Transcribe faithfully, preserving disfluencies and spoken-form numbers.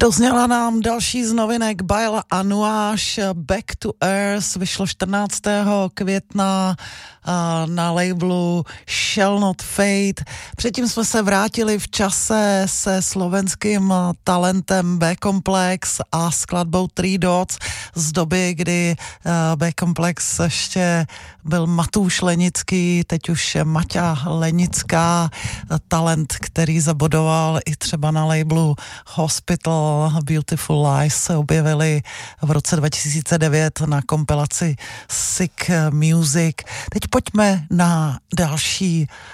Dozněla nám další z novinek Baila a Nuage, Back to Earth, vyšlo čtrnáctého května na labelu Shall Not Fade. Předtím jsme se vrátili v čase se slovenským talentem B-Complex a skladbou Three Dots z doby, kdy B-Complex ještě byl Matouš Lenický, teď už je Maťa Lenická, talent, který zabodoval i třeba na labelu Hospital. Beautiful Lies se objevily v roce dva tisíce devět na kompilaci Sick Music. Teď pojďme na další